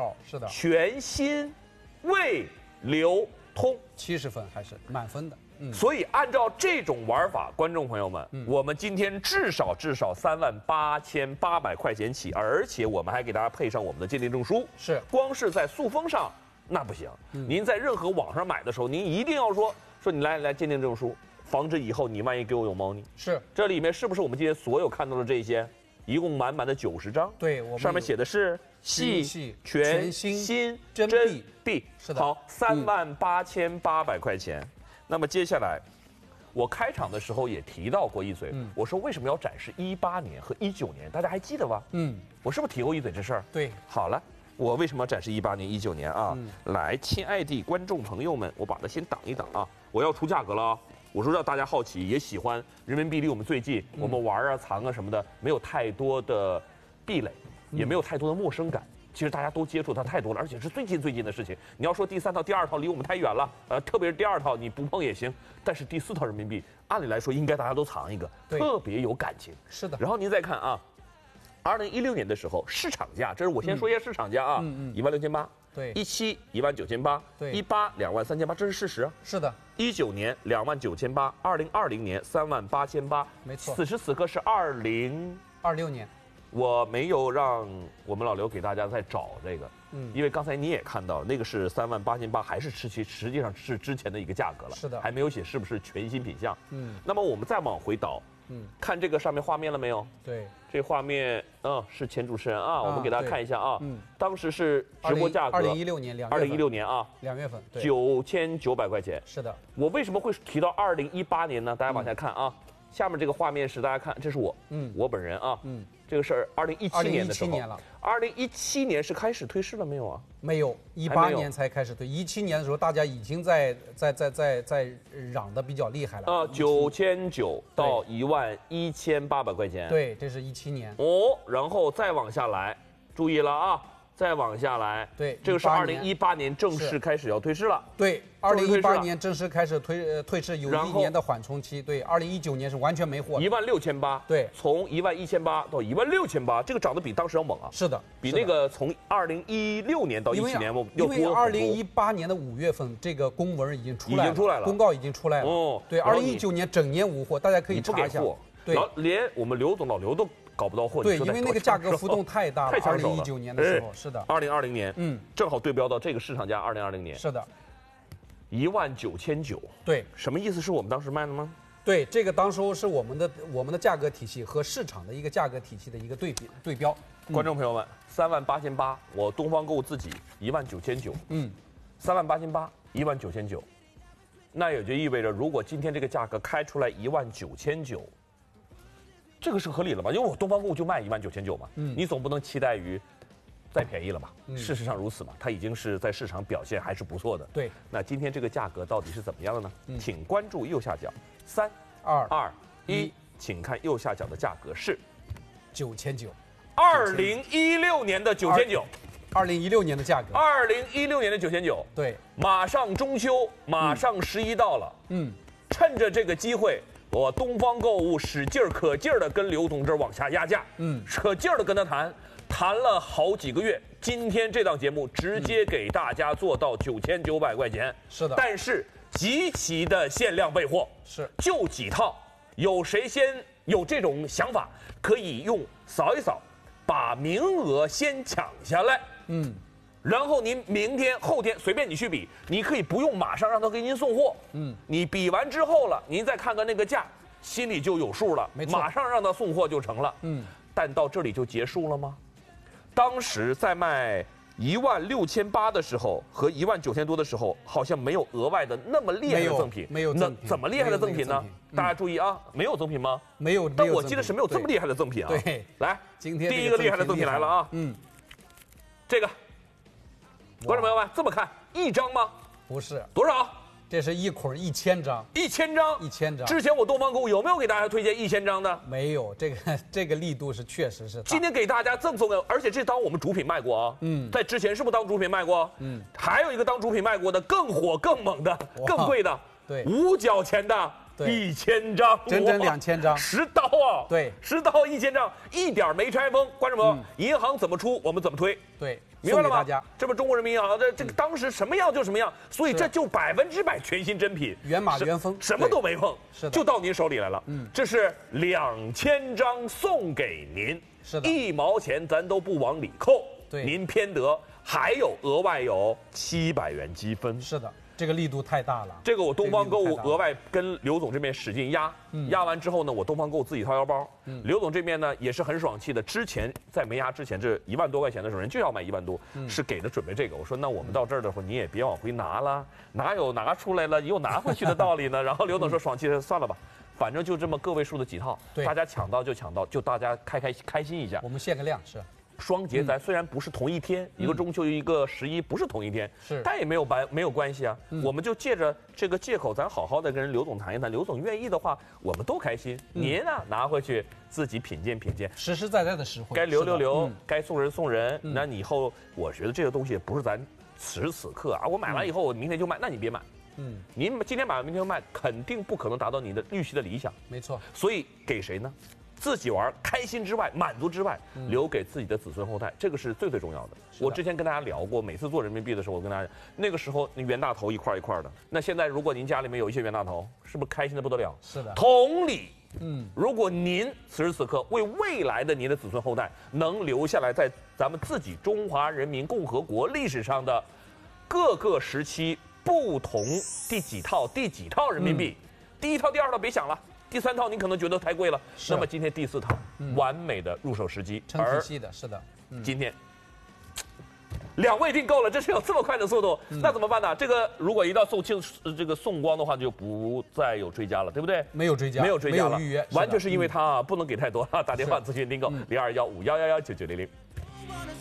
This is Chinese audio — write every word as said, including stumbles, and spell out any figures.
好，是的， 全新未流通， 七十分还是满分的。嗯， 所以按照这种玩法，观众朋友们， 嗯、 我们今天至少至少三万八千八百块钱起，而且我们还给大家配上我们的鉴定证书。 是， 光是在塑封上那不行，嗯、您在任何网上买的时候，您一定要说说你来来鉴定证书，防止以后你万一给我有猫腻。 是， 这里面是不是我们今天所有看到的这些，一共满满的九十张？ 对，我们上面写的是细细全新新真币币。 是的， 好，三万八千八百块钱。那么接下来，我开场的时候也提到过一嘴，嗯、我说为什么要展示一八年和一九年？大家还记得吧？嗯，我是不是提过一嘴这事儿？ 对， 好了，我为什么要展示一八年、一九年啊？ 嗯、 来，亲爱的观众朋友们，我把它先挡一挡啊！我要出价格了啊！我说让大家好奇，也喜欢人民币离我们最近，嗯、我们玩啊、藏啊什么的，没有太多的壁垒，也没有太多的陌生感。其实大家都接触它太多了，而且是最近最近的事情。你要说第三套、第二套离我们太远了，呃，特别是第二套你不碰也行，但是第四套人民币，按理来说应该大家都藏一个，特别有感情。 是的。 然后您再看啊，二零一六年的时候市场价，这是我先说一下市场价啊，嗯嗯，一万六千八， 对， 一七一万九千八， 对， 一八两万三千八，这是事实啊。 是的。 一九年两万九千八，二零二零年三万八千八， 没错。 此时此刻是二零二六年。 我没有让我们老刘给大家再找这个， 嗯， 因为刚才你也看到那个是三万八千八，还是实其实际上是之前的一个价格了， 是的， 还没有写是不是全新品项， 嗯， 那么我们再往回倒，嗯，看这个上面画面了没有？ 对， 这画面，嗯，是前主持人啊，我们给大家看一下啊， 嗯， 当时是直播价格， 二零一六年两， 二零一六年啊， 两月份， 九千九百块钱， 是的， 我为什么会提到二零一八年呢？大家往下看啊，下面这个画面是大家看，这是我，嗯，我本人啊，嗯。这个是二零一七年的时候，二零一七年是开始退市了没有啊？ 没有，一八年才开始退。一七年的时候，大家已经在在在在在嚷的比较厉害了。 啊，九千九到一万一千八百块钱。 对，这是一七年。 哦，然后再往下来，注意了啊，再往下来， 对， 这个是二零一八年正式开始要退市了。 对，二零一八年正式开始退呃退市，有一年的缓冲期。对，二零一九年是完全没货。 一万六千八。 对， 从一万一千八到一万六千八，这个涨得比当时要猛啊。 是的， 比那个从二零一六年到一七年要多。 因为二零一八年的五月份，这个公文已经出来了， 已经出来了， 公告已经出来了。哦，对，二零一九年整年无货，大家可以查一下。 对，连我们刘总老刘都搞不到货。 对，因为那个价格浮动太大了。 太抢手了。 二零一九年的时候，是的。 二零二零年，嗯，正好对标到这个市场价，二零二零年。 是的。 一万九千九。 对。 什么意思？是我们当时卖的吗？ 对，这个当时是我们的我们的价格体系和市场的一个价格体系的一个对比对标。 观众朋友们，三万八千八，我东方购物自己一万九千九。嗯，三万八千八，一万九千九，那也就意味着，如果今天这个价格开出来一万九千九。这个是合理了吧？因为我东方购物就卖一万九千九嘛，嗯，你总不能期待于再便宜了吧？嗯、事实上如此嘛，它已经是在市场表现还是不错的。 对， 那今天这个价格到底是怎么样的呢？嗯、请关注右下角，三二二一，请看右下角的价格是九千九， 二零一六年的九千九， 二零一六年的价格， 二零一六年的九千九， 对， 马上中秋，马上十一到了，嗯，趁着这个机会。我东方购物使劲儿可劲儿的跟刘同志往下压价，嗯，可劲儿的跟他谈，谈了好几个月。今天这档节目直接给大家做到九千九百块钱， 是的， 但是极其的限量备货， 是就几套。有谁先有这种想法，可以用扫一扫，把名额先抢下来，嗯。然后您明天、后天随便你去比，你可以不用马上让他给您送货，嗯，你比完之后了，您再看看那个价，心里就有数了， 没错， 马上让他送货就成了，嗯。但到这里就结束了吗？当时在卖一万六千八的时候和一万九千多的时候，好像没有额外的那么厉害的赠品， 没有，没有赠品， 那怎么厉害的赠品呢？ 嗯、 大家注意啊，没有赠品吗？ 没有， 但我记得是没有这么厉害的赠品啊。 对， 来， 今天第一个厉害的赠品来了啊，嗯，这个。观众朋友们，这么看一张吗？ 不是， 多少？ 这是一捆一千张， 一千张， 一千张。 之前我东方购物有没有给大家推荐一千张的？ 没有，这个这个力度是确实是大。 今天给大家赠送的，而且这当我们主品卖过啊。嗯，在之前是不是当主品卖过？嗯，还有一个当主品卖过的更火、更猛的、更贵的， 对， 五角钱的。一千张， 整整两千张， 十刀啊！ 对， 十刀一千张，一点没拆封。观众朋友，银行怎么出，我们怎么推。 对， 明白了吗？ 大家这不中国人民银行这这个当时什么样就什么样，所以这就百分之百全新真品， 原码原封， 什么都没碰， 是的， 就到您手里来了。嗯，这是两千张送给您， 是的， 一毛钱咱都不往里扣， 对， 您偏得，还有额外有七百元积分。 是的。这个力度太大了， 这个我东方购物额外跟刘总这边使劲压，嗯、压完之后呢，我东方购物自己掏腰包。嗯、刘总这边呢也是很爽气的，之前在没压之前，这一万多块钱的时候，人就要买一万多，嗯、是给的准备这个。我说那我们到这儿的话，你也别往回拿了，哪有拿出来了又拿回去的道理呢？然后刘总说爽气的，算了吧。反正就这么个位数的几套，大家抢到就抢到，就大家开开开心一下。 我们限个量是。 双节咱虽然不是同一天，嗯、一个中秋一个十一不是同一天， 是， 但也没有关没有关系啊。嗯、我们就借着这个借口，咱好好的跟人刘总谈一谈。刘总愿意的话，我们都开心。嗯、您呢拿回去自己品鉴品鉴， 实实在在的实惠。 该留留留，嗯、该送人送人。 嗯、 那你以后我觉得这个东西不是咱此时此刻啊，我买完以后我明天就卖，那你别买。嗯，您今天买完明天就卖，肯定不可能达到你的预期的理想。 没错。 所以给谁呢？自己玩开心之外，满足之外，嗯、留给自己的子孙后代，这个是最最重要的。的我之前跟大家聊过，每次做人民币的时候，我跟大家讲，那个时候那袁大头一块一块的，那现在如果您家里面有一些袁大头，是不是开心的不得了？ 是的。 同理，嗯，如果您此时此刻为未来的您的子孙后代能留下来，在咱们自己中华人民共和国历史上的各个时期不同第几套第几套人民币，嗯、第一套、第二套别想了。第三套你可能觉得太贵了，那么今天第四套，嗯、完美的入手时机， 成体系的，是的。 嗯、今天两位订购了，这是有这么快的速度，嗯、那怎么办呢？这个如果一到送清这个送光的话，就不再有追加了，对不对？ 没有追加， 没有追加了， 没有预约， 完全是因为他啊，不能给太多啊，打电话咨询订购零二幺五幺幺幺九九零零。